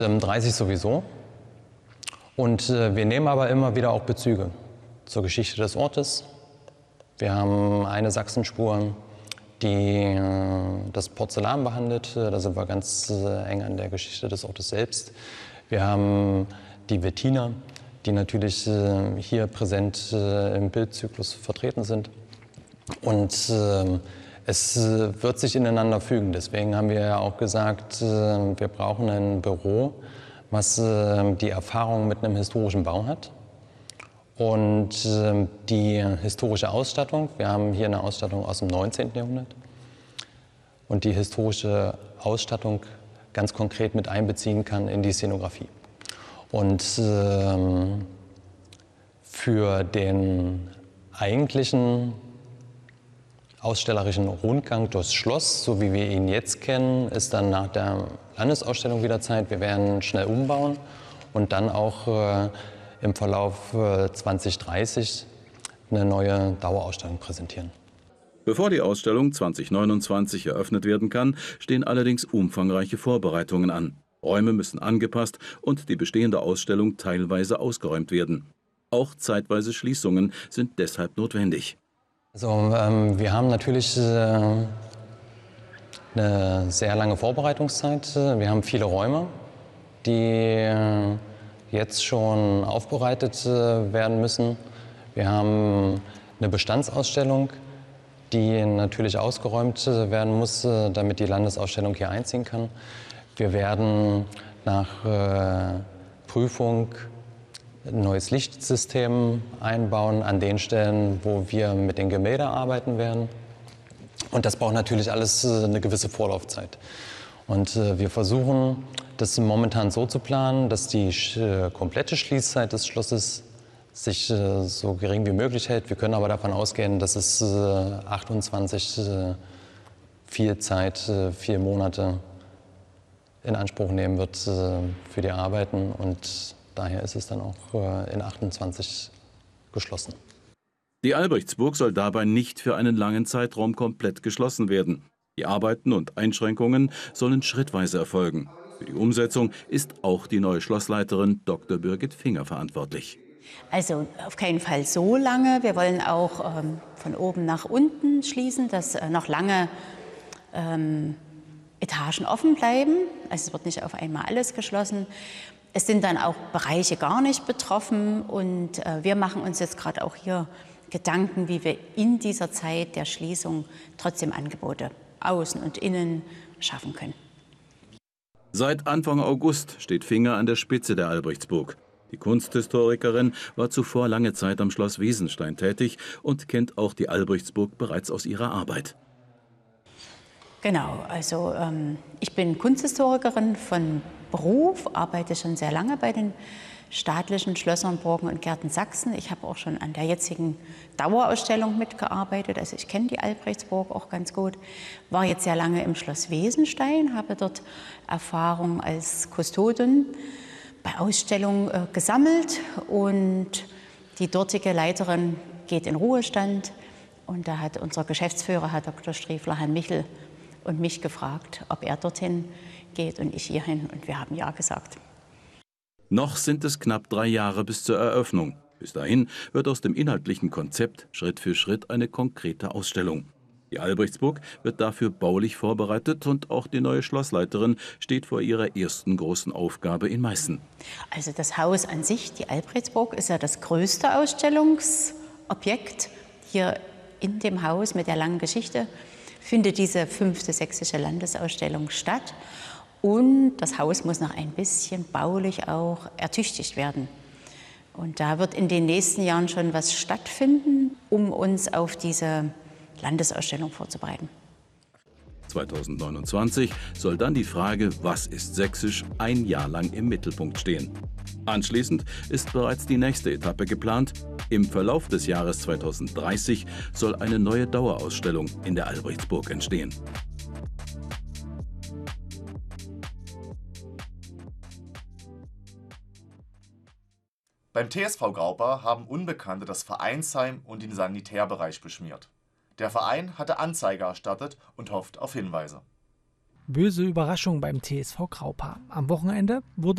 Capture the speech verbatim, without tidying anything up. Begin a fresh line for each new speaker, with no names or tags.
dreißig sowieso. Und äh, wir nehmen aber immer wieder auch Bezüge zur Geschichte des Ortes. Wir haben eine Sachsenspur, die äh, das Porzellan behandelt. Da sind wir ganz äh, eng an der Geschichte des Ortes selbst. Wir haben die Wettiner, die natürlich äh, hier präsent äh, im Bildzyklus vertreten sind. Und äh, es äh, wird sich ineinander fügen. Deswegen haben wir ja auch gesagt, äh, wir brauchen ein Büro, was äh, die Erfahrung mit einem historischen Bau hat. Und äh, die historische Ausstattung, wir haben hier eine Ausstattung aus dem neunzehnten Jahrhundert. Und die historische Ausstattung ganz konkret mit einbeziehen kann in die Szenografie. Und ähm, für den eigentlichen ausstellerischen Rundgang durchs Schloss, so wie wir ihn jetzt kennen, ist dann nach der Landesausstellung wieder Zeit. Wir werden schnell umbauen und dann auch äh, im Verlauf äh, zwanzig dreißig eine neue Dauerausstellung präsentieren.
Bevor die Ausstellung zwanzig neunundzwanzig eröffnet werden kann, stehen allerdings umfangreiche Vorbereitungen an. Räume müssen angepasst und die bestehende Ausstellung teilweise ausgeräumt werden. Auch zeitweise Schließungen sind deshalb notwendig.
Also, ähm, wir haben natürlich äh, eine sehr lange Vorbereitungszeit. Wir haben viele Räume, die äh, jetzt schon aufbereitet äh, werden müssen. Wir haben eine Bestandsausstellung, die natürlich ausgeräumt äh, werden muss, äh, damit die Landesausstellung hier einziehen kann. Wir werden nach äh, Prüfung ein neues Lichtsystem einbauen an den Stellen, wo wir mit den Gemälden arbeiten werden. Und das braucht natürlich alles eine gewisse Vorlaufzeit. Und äh, wir versuchen, das momentan so zu planen, dass die äh, komplette Schließzeit des Schlosses sich äh, so gering wie möglich hält. Wir können aber davon ausgehen, dass es äh, achtundzwanzig, äh, viel Zeit, äh, vier Monate in Anspruch nehmen wird äh, für die Arbeiten. Und daher ist es dann auch äh, in achtundzwanzig geschlossen.
Die Albrechtsburg soll dabei nicht für einen langen Zeitraum komplett geschlossen werden. Die Arbeiten und Einschränkungen sollen schrittweise erfolgen. Für die Umsetzung ist auch die neue Schlossleiterin Doktor Birgit Finger verantwortlich.
Also auf keinen Fall so lange. Wir wollen auch ähm, von oben nach unten schließen, dass äh, noch lange ähm, Etagen offen bleiben. Also es wird nicht auf einmal alles geschlossen. Es sind dann auch Bereiche gar nicht betroffen und äh, wir machen uns jetzt gerade auch hier Gedanken, wie wir in dieser Zeit der Schließung trotzdem Angebote außen und innen schaffen können.
Seit Anfang August steht Finger an der Spitze der Albrechtsburg. Die Kunsthistorikerin war zuvor lange Zeit am Schloss Wesenstein tätig und kennt auch die Albrechtsburg bereits aus ihrer Arbeit.
Genau, also ähm, ich bin Kunsthistorikerin von Beruf, arbeite schon sehr lange bei den staatlichen Schlössern, Burgen und Gärten Sachsen. Ich habe auch schon an der jetzigen Dauerausstellung mitgearbeitet, also ich kenne die Albrechtsburg auch ganz gut. War jetzt sehr lange im Schloss Wesenstein, habe dort Erfahrung als Kustodin bei Ausstellungen äh, gesammelt und die dortige Leiterin geht in Ruhestand und da hat unser Geschäftsführer, Herr Doktor Striefler, Herrn Michel, und mich gefragt, ob er dorthin geht und ich hierhin, und wir haben ja gesagt.
Noch sind es knapp drei Jahre bis zur Eröffnung. Bis dahin wird aus dem inhaltlichen Konzept Schritt für Schritt eine konkrete Ausstellung. Die Albrechtsburg wird dafür baulich vorbereitet und auch die neue Schlossleiterin steht vor ihrer ersten großen Aufgabe in Meißen.
Also das Haus an sich, die Albrechtsburg, ist ja das größte Ausstellungsobjekt. Hier in dem Haus mit der langen Geschichte findet diese fünfte sächsische Landesausstellung statt. Und das Haus muss noch ein bisschen baulich auch ertüchtigt werden. Und da wird in den nächsten Jahren schon was stattfinden, um uns auf diese Landesausstellung vorzubereiten.
zweitausendneunundzwanzig soll dann die Frage, was ist sächsisch, ein Jahr lang im Mittelpunkt stehen. Anschließend ist bereits die nächste Etappe geplant. Im Verlauf des Jahres zweitausenddreißig soll eine neue Dauerausstellung in der Albrechtsburg entstehen.
Beim T S V Graupa haben Unbekannte das Vereinsheim und den Sanitärbereich beschmiert. Der Verein hatte Anzeige erstattet und hofft auf Hinweise.
Böse Überraschung beim T S V Graupa. Am Wochenende wurde